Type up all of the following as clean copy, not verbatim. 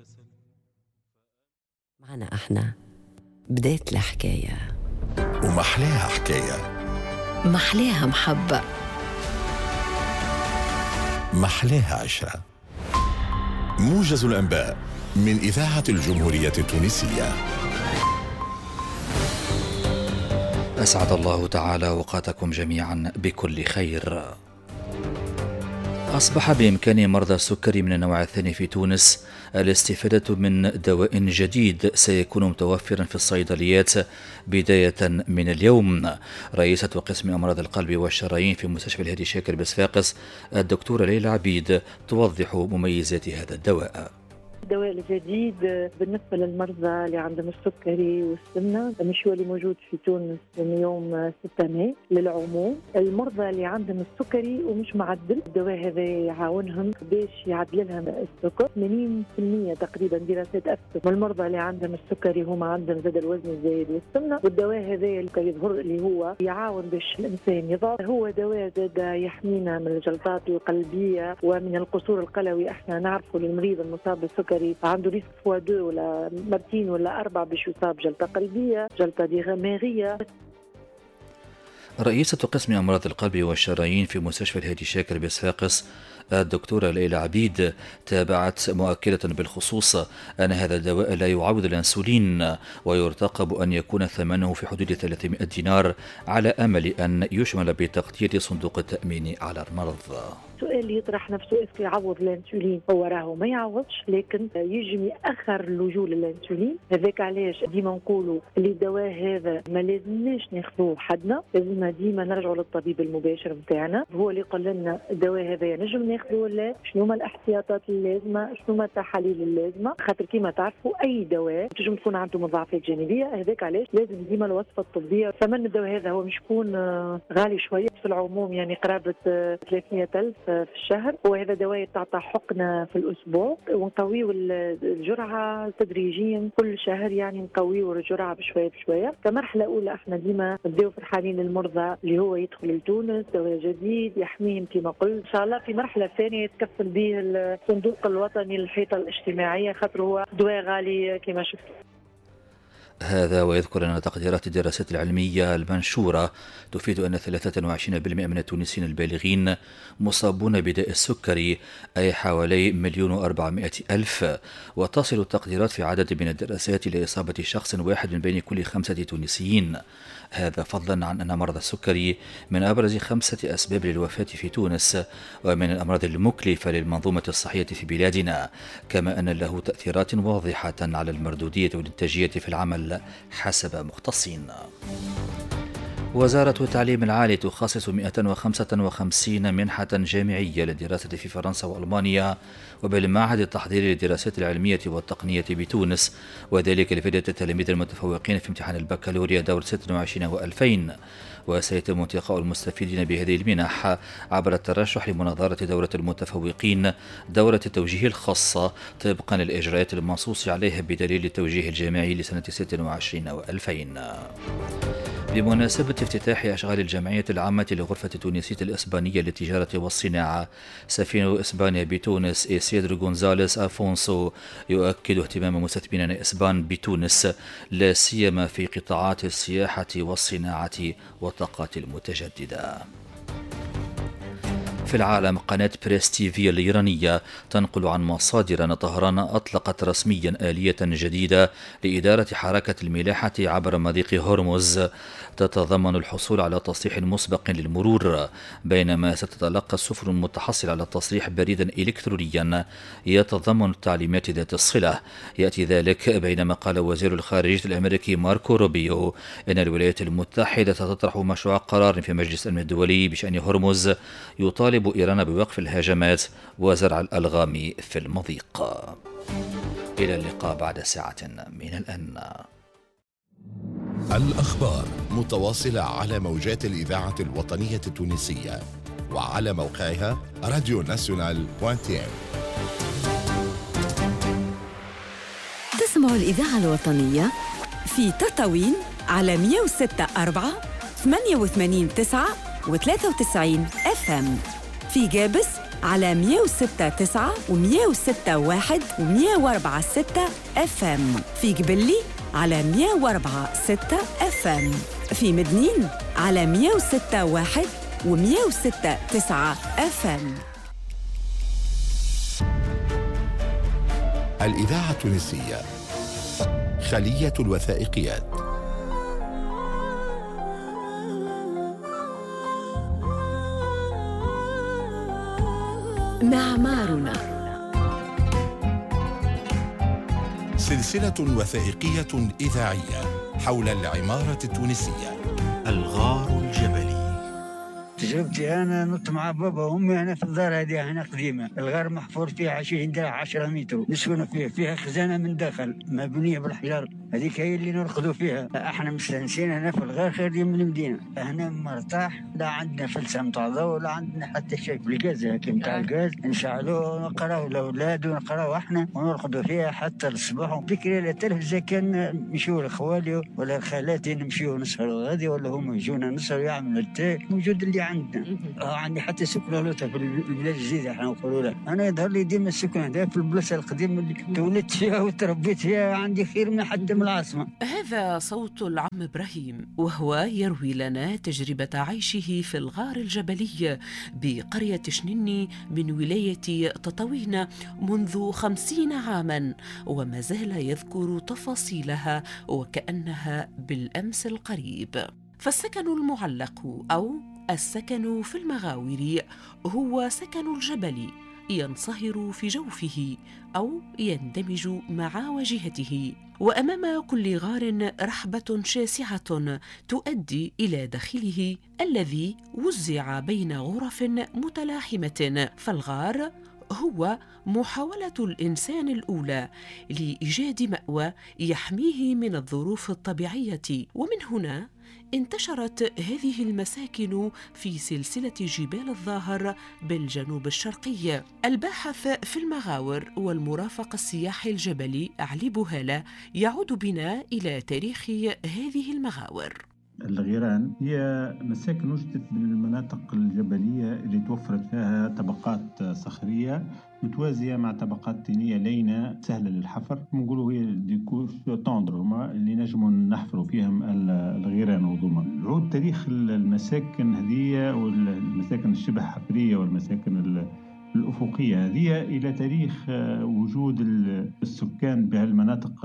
معنا احنا بداية الحكاية ومحلاها حكاية، محلاها محبة، محلاها عشرة. موجز الأنباء من إذاعة الجمهورية التونسية. أسعد الله تعالى أوقاتكم جميعا بكل خير. أصبح بإمكان مرضى السكري من النوع الثاني في تونس الاستفادة من دواء جديد سيكون متوفرا في الصيدليات بداية من اليوم. رئيسة قسم أمراض القلب والشرايين في مستشفى الهادي شاكر بصفاقس الدكتورة ليلى عبيد توضح مميزات هذا الدواء. الدواء الجديد بالنسبة للمرضى اللي عندهم السكري والسمنة مش هو اللي موجود في تونس من يوم 6 ماي للعموم. المرضى اللي عندهم السكري ومش معدل، الدواء هذا يعاونهم باش يعدل لهم السكر. 80% تقريبا دراسات أثبتت من المرضى اللي عندهم السكري هم عندهم زاد الوزن الزايد والسمنة، والدواء هذا اللي يظهر اللي هو يعاون باش الإنسان يضعف. هو دواء زاد يحمينا من الجلطات القلبية ومن القصور القلوي. احنا نعرفوا للمريض المصاب بالسكري عنده ريسك فوا 2 ولا مرتين ولا 4 باش يصاب جلطة قلبية، جلطة دماغية. رئيسة قسم أمراض القلب والشرايين في مستشفى الهادي شاكر بصفاقس الدكتورة ليلى عبيد تابعت مؤكدة بالخصوص أن هذا الدواء لا يعوض الأنسولين، ويرتقب أن يكون ثمنه في حدود 300 دينار على أمل أن يشمل بتغطية صندوق التأمين على المرض. السؤال اللي يطرح نفسه اسكو يعوض الانسولين؟ هو راهو ما يعوضش، لكن يجم يأخر اللجوء للانسولين. هذاك علاش ديما نقولوا اللي الدواء هذا ما لازمناش ناخذوه حدنا، لازمنا ديما نرجعوا للطبيب المباشر نتاعنا، هو اللي يقول لنا الدواء هذا نجم ناخذه ولا شنو هما الاحتياطات اللازمه، شنو هما التحاليل اللازمه، خاطر كيما تعرفوا اي دواء تنجم تكون عنده مضاعفات جانبيه. هذاك علاش لازم ديما الوصفه الطبيه. ثمن الدواء هذا هو مش يكون غالي شويه، في العموم يعني قرابه 300,000 في الشهر. وهذا دواء تعطى حقنه في الاسبوع، ونقويو الجرعه تدريجيا كل شهر، يعني نقويو الجرعه بشويه بشويه. كمرحله اولى احنا ديما نبداو فرحانين للمرضى اللي هو يدخل لتونس دواء جديد يحميهم كما قلت. ان شاء الله في مرحله ثانيه يتكفل به الصندوق الوطني للحيطه الاجتماعيه، خاطر هو دواء غالي كما شفتوا. هذا ويذكر أن تقديرات الدراسات العلمية المنشورة تفيد أن 23% من التونسيين البالغين مصابون بداء السكري، أي حوالي 1,400,000، وتصل التقديرات في عدد من الدراسات إلى إصابة شخص واحد من بين كل 5 تونسيين. هذا فضلا عن أن مرض السكري من أبرز 5 أسباب للوفاة في تونس، ومن الأمراض المكلفة للمنظومة الصحية في بلادنا، كما أن له تأثيرات واضحة على المردودية والإنتاجية في العمل حسب مختصين. وزارة التعليم العالي تخصص 155 منحة جامعية للدراسة في فرنسا وألمانيا وبالمعهد التحضيري للدراسات العلمية والتقنية بتونس، وذلك لفائدة التلاميذ المتفوقين في امتحان البكالوريا دورة 26 و2000. وسيتم انتقاء المستفيدين بهذه المنح عبر الترشح لمناظرة دورة المتفوقين دورة التوجيه الخاصة طبقا للإجراءات المنصوص عليها بدليل التوجيه الجامعي لسنة 26 و2000. بمناسبة افتتاح أشغال الجمعية العامة لغرفة التونسية الإسبانية للتجارة والصناعة، سفير إسبانيا بتونس إيسيدرو غونزاليس أفونسو يؤكد اهتمام مستثمرين إسبان بتونس لا سيما في قطاعات السياحة والصناعة والطاقات المتجددة. في العالم، قناة بريس تيفي الإيرانية تنقل عن مصادر أن طهران أطلقت رسميا آلية جديدة لإدارة حركة الملاحة عبر مضيق هرمز تتضمن الحصول على تصريح مسبق للمرور، بينما ستتلقى السفن المتحصلة على التصريح بريدا إلكترونيا يتضمن التعليمات ذات الصلة. يأتي ذلك بينما قال وزير الخارجية الأمريكي ماركو روبيو إن الولايات المتحدة تطرح مشروع قرار في مجلس الأمن الدولي بشأن هرمز يطالب إيران بوقف الهجمات وزرع الألغام في المضيق. إلى اللقاء بعد ساعة من الآن. الأخبار متواصلة على موجات الإذاعة الوطنية التونسية وعلى موقعها radionational.tn. تسمع الإذاعة الوطنية في تطاوين على 106.4 88.9 و93 FM، في جابس على 106.9 و106.1 و104.6 FM. في قبلي على 104.6 FM. في مدنين على 106.1 و106.9 FM. الإذاعة التونسية خلية الوثائقيات. معمارنا، سلسلة وثائقية إذاعية حول العمارة التونسية. الغار الجبلي. تجربتي أنا نط مع بابا وأمي أنا في الدار هذه هنا قديمة، الغار محفور فيها 20 دراع 10 متر، نسكن فيها خزانة من داخل مبنية بالحجار، هذيك هي اللي نرقدوا فيها. احنا مستانسين هنا في الغار خير من المدينة، هنا مرتاح، لا عندنا فلسة متاع ضوء ولا عندنا حتى شيء. الغاز هكا متاع الغاز نشعلوه ونقراو الأولاد ونقراو احنا ونرقدوا فيها حتى الصباح. بكري لا تلفزة كان نمشيو لخوالي ولا خالاتي نمشيو نسهروا غادي ولا هم يجونا نسهروا يعملوا التاي موجود اللي عندنا. عندي حتى سكنة لوطة في البلاد الجديدة احنا نقولوا لها. أنا يظهر لي ديما السكن هذا في البلاصة القديمة اللي تولدت فيها وتربيت فيها، عندي خير من حتى من العاصمة. هذا صوت العم إبراهيم، وهو يروي لنا تجربة عيشه في الغار الجبلي بقرية شنني من ولاية تطاوين منذ 50 عاما، وما زال يذكر تفاصيلها وكأنها بالأمس القريب. فالسكن المعلق أو السكن في المغاور هو سكن الجبل ينصهر في جوفه أو يندمج مع واجهته، وأمام كل غار رحبة شاسعة تؤدي إلى داخله الذي وزع بين غرف متلاحمة. فالغار هو محاولة الإنسان الأولى لإيجاد مأوى يحميه من الظروف الطبيعية، ومن هنا انتشرت هذه المساكن في سلسلة جبال الظاهر بالجنوب الشرقي. الباحث في المغاور والمرافق السياحي الجبلي علي بوهالة يعود بنا إلى تاريخ هذه المغاور. الغيران هي مساكن وجدت بالمناطق الجبلية اللي توفرت فيها طبقات صخرية متوازية مع طبقات طينية لينة سهلة للحفر، نقولوا هي ديكوش طوندر اللي نجموا نحفروا فيهم الغيران وضوما. العود تاريخ المساكن هذه والمساكن الشبه حفرية والمساكن الأفقية هذه إلى تاريخ وجود السكان بهالمناطق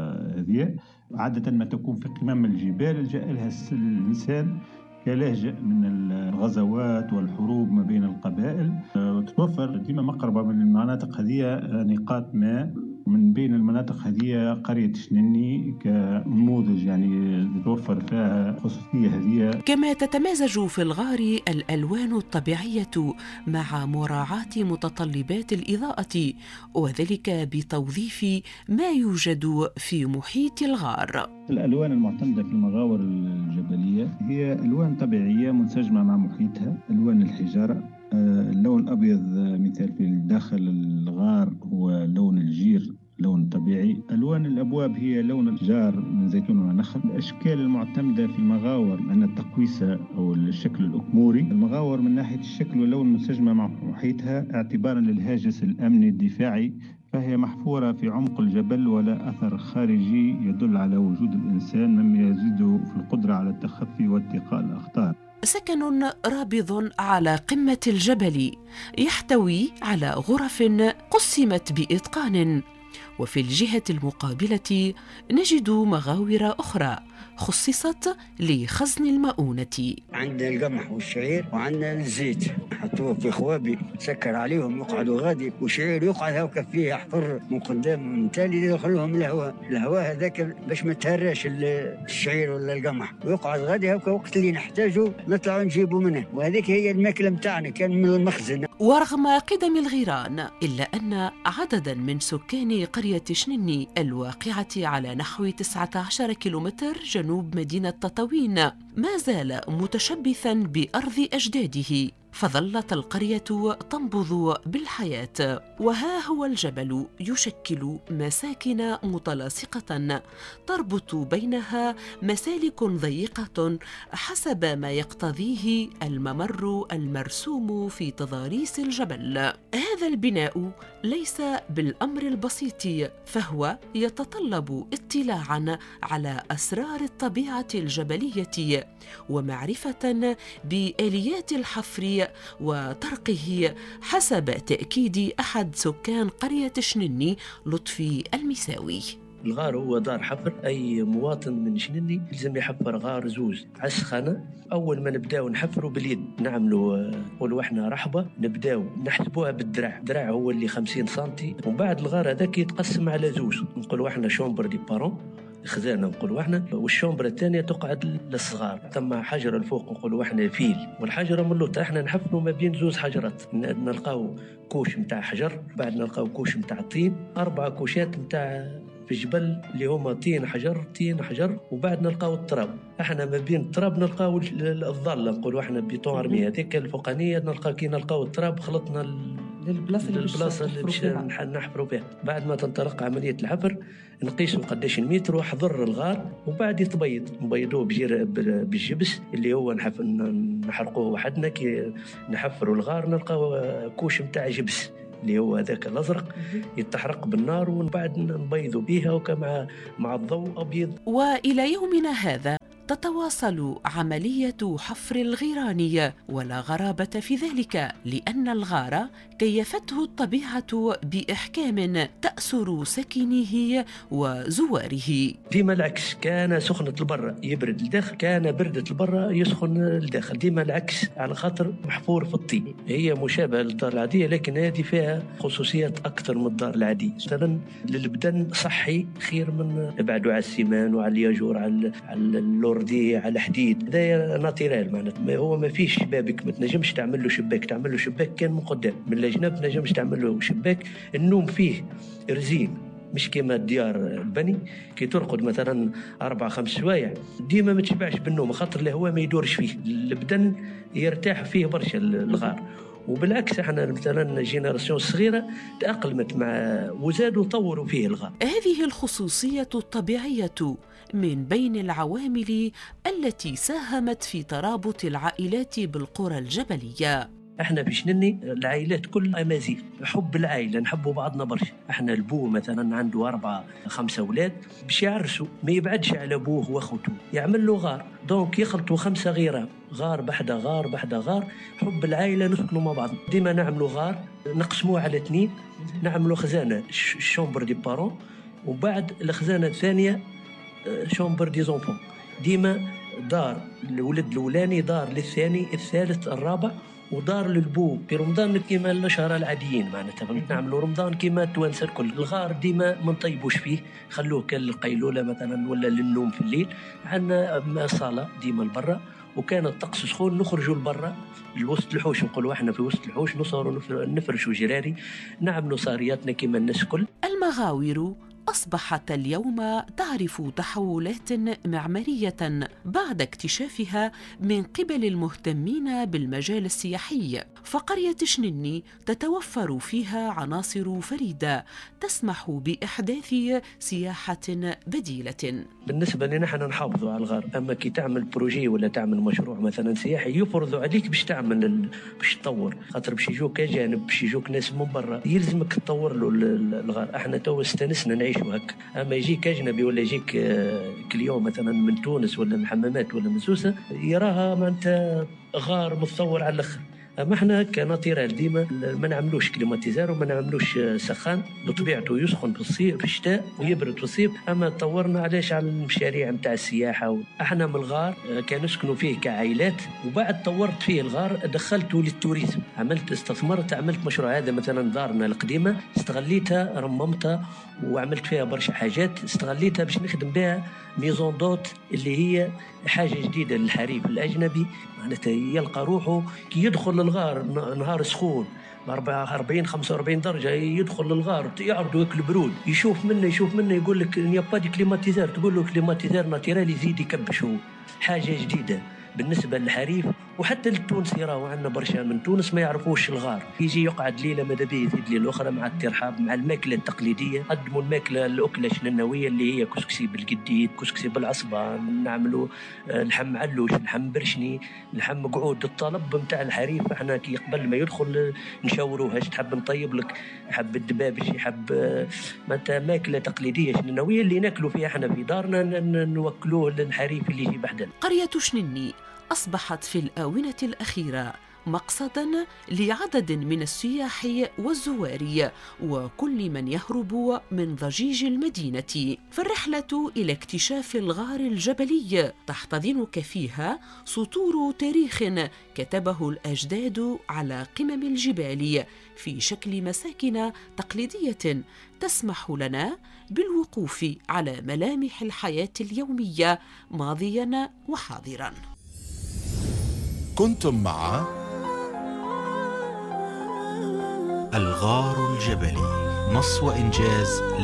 هذه. عادة ما تكون في قمم الجبال جاء لها الإنسان كلاجئ من الغزوات والحروب ما بين القبائل، وتتوفر ديما مقربة من المناطق هذه نقاط ماء. من بين المناطق هذه قرية شنني كنموذج يعني تتوفر فيها خصوصية هذه. كما تتمازج في الغار الألوان الطبيعية مع مراعاة متطلبات الإضاءة، وذلك بتوظيف ما يوجد في محيط الغار. الألوان المعتمدة في المغاور الجبلية هي ألوان طبيعية منسجمة مع محيطها. ألوان الحجارة، اللون الأبيض مثال في داخل الغار هو لون الجير لون طبيعي. ألوان الأبواب هي لون الأشجار من زيتون ونخل. الأشكال المعتمدة في المغاور أن التقويسة أو الشكل الأكموري. المغاور من ناحية الشكل واللون منسجمة مع محيطها اعتبارا للهاجس الأمني الدفاعي، فهي محفورة في عمق الجبل ولا أثر خارجي يدل على وجود الإنسان، مما يزيد في القدرة على التخفي واتقاء الأخطار. سكن رابض على قمة الجبل يحتوي على غرف قسمت بإتقان، وفي الجهة المقابلة نجد مغاور أخرى خصصت لخزن المؤونة. عندنا القمح والشعير وعندنا الزيت، حطوه في خوابي سكر عليهم يقعدوا غادي، وشعير يقعد هكا فيه حفر من قدام، من تالي يدخلهم الهواء هذاك باش ما تهراش الشعير ولا القمح، ويقعد غادي هكا وقت اللي نحتاجه نطلعوا نجيبوا منه، وهذيك هي الماكله متاعنا كان من المخزن. ورغم قدم الغيران إلا أن عددا من سكان قرية شنني الواقعة على نحو 19 كيلومتر جنوب مدينة تطاوين ما زال متشبثا بأرض أجداده، فظلت القرية تنبض بالحياة. وها هو الجبل يشكل مساكن متلاصقة تربط بينها مسالك ضيقة حسب ما يقتضيه الممر المرسوم في تضاريس الجبل. هذا البناء ليس بالأمر البسيط، فهو يتطلب اطلاعاً على أسرار الطبيعة الجبلية ومعرفة بآليات الحفر وطرقه، حسب تأكيد أحد سكان قرية شنني لطفي المساوي. الغار هو دار حفر، أي مواطن من شنني لازم يحفر غار زوز عسخانة. أول ما نبداو نحفروا باليد، نعملوا نقولوا احنا رحبة، نبداو نحسبوها بالدراع، الدراع هو اللي 50 سنتي، ومن بعد الغار هذاك يتقسم على زوز، نقولوا احنا شومبر دي بارون خزانه نقولوا احنا، والشومبره الثانيه تقعد للصغار، ثم حجره الفوق نقولوا احنا فيل، والحجره من اللوطه احنا نحفروا ما بين زوز حجرات، نلقاو كوش نتاع حجر، بعد نلقاو كوش نتاع طين، 4 كوشات نتاع في الجبل اللي هما طين حجر طين حجر، وبعد نلقاو التراب، احنا ما بين التراب نلقاو الظله نقولوا احنا بيتون ارمي هذيك الفوقانيه، نلقاو التراب خلطنا للبلاصه اللي باش نحفروا بها. بعد ما تنطلق عمليه الحفر نقيسوا قداش المتر وحضر الغار، وبعد نبيضوه بالجبس اللي هو نحرقوه وحدنا. كي نحفروا الغار نلقاو كوش نتاع جبس اللي هو هذاك الازرق يتحرق بالنار، ومن بعد نبيضوا بها وكما مع الضوء ابيض. والى يومنا هذا تتواصل عملية حفر الغيران، ولا غرابة في ذلك، لأن الغار كيفته الطبيعة بإحكام تأسر سكنه وزواره. ديما العكس، كان سخنة البرة يبرد الداخل، كان بردة البرة يسخن الداخل، ديما العكس، على خاطر محفور في الطين. هي مشابهة للدار العادية، لكن هذه فيها خصوصيات أكثر من الدار العادية. مثلا للبدن صحي خير من ابعدوا على السمان وعلى الياجور على اللوردي على الحديد، هذا ناتيرال معناتها. هو ما فيش شبابك، ما تنجمش تعمل له شباك، تعمل له شباك كان من قدام، من الجناب ما تنجمش تعمل له شباك. النوم فيه رزين، مش كما الديار البني كي ترقد مثلا 4-5 سوايع ديما ما تشبعش بالنوم، خاطر الهواء ما يدورش فيه، البدن يرتاح فيه برشا الغار. وبالعكس احنا مثلا جينيراسيون صغيره تاقلمت مع وزادوا طوروا فيه الغار. هذه الخصوصيه الطبيعيه من بين العوامل التي ساهمت في ترابط العائلات بالقرى الجبليه. احنا في شنني العائلات كل امازيغ، حب العائله، نحبوا بعضنا برشا. احنا البو مثلا عنده 4-5 اولاد، باش يعرسوا ما يبعدش على ابوه واخوته، يعمل له غار، دونك يخلطوا 5 غيران، غار بحدا غار بحدا غار، حب العائله، نسكنوا مع بعض. ديما نعملوا غار نقسموه على 2، نعملوا خزانه شومبر دي بارون، وبعد الخزانه الثانيه شومبر دي زونفون. ديما دار الولد الاولاني، دار للثاني، الثالث، الرابع، ودار للبو. في رمضان كيما الاشهر العاديين معناتها نعملوا رمضان كيما التوانسه الكل. الغار ديما ما نطيبوش فيه، خلوه كالقيلوله مثلا ولا للنوم في الليل. عندنا صاله ديما لبرا، وكان الطقس سخون نخرجوا لبرا لوسط الحوش، نقولوا احنا في وسط الحوش نصوروا نفرشوا جراري، نعملوا صارياتنا كيما الناس الكل. المغاور أصبحت اليوم تعرف تحولات معمارية بعد اكتشافها من قبل المهتمين بالمجال السياحي، فقرية شنني تتوفر فيها عناصر فريدة تسمح بإحداث سياحة بديلة. بالنسبة لنا نحن نحافظوا على الغار، أما كي تعمل بروجي ولا تعمل مشروع مثلا سياحي يفرضوا عليك باش تعمل باش تطور، خاطر باش يجوك أجانب، باش يجوك ناس من برا، يلزمك تطور له الغار. احنا تو استنسنا نعيشوا هكا، اما يجيك اجنبي ولا يجيك كليون مثلا من تونس ولا من حمامات ولا من سوسه يراها معناتها غار متصور على الاخر. اما احنا كناتيرال ديما ما نعملوش كليماتيزار وما نعملوش سخان، بطبيعته يسخن في الصيف في الشتاء ويبرد في الصيف. اما طورنا علاش على المشاريع نتاع السياحه. احنا من الغار كان نسكنوا فيه كعائلات، وبعد طورت فيه الغار دخلته للتوريزم، استثمرت، عملت مشروع. هذا مثلا دارنا القديمه استغليتها، رممتها وعملت فيها برشا حاجات، استغليتها باش نخدم بها ميزون دوت اللي هي حاجه جديده للحريف الاجنبي، معناتها يلقى روحه كي يدخل الغار نهار سخون 40-45 درجه، يدخل للغار يعرضوا ياكل برود، يشوف منه يقول لك يا با دي كليماتيزار، تقول له كليماتيزار ناتيرال يزيد يكبش، هو حاجه جديده. بالنسبة للحريف وحتى للتونسي راهو عندنا برشا من تونس ما يعرفوش الغار، يجي يقعد ليلة ماذا بيه يزيد ليلة أخرى مع الترحاب مع الماكلة التقليدية. قدموا الماكلة الأكلة الشننوية اللي هي كسكسي بالقديد، كسكسي بالعصبان، نعملوا لحم علوش، لحم برشني، لحم قعود. الطلب متاع الحريف احنا كي قبل ما يدخل نشاوروه ايش تحب نطيب لك، حب الدبابش، يحب ماكلة تقليدية شننوية اللي ناكلوا فيها احنا في دارنا نوكلوه للحريف اللي يجي بحدنا. قرية شنني أصبحت في الآونة الأخيرة مقصداً لعدد من السياح والزوار وكل من يهرب من ضجيج المدينة. فالرحلة إلى اكتشاف الغار الجبلي تحتضنك فيها سطور تاريخ كتبه الأجداد على قمم الجبال في شكل مساكن تقليدية تسمح لنا بالوقوف على ملامح الحياة اليومية ماضياً وحاضراً. كنتم مع الغار الجبلي، نص وإنجاز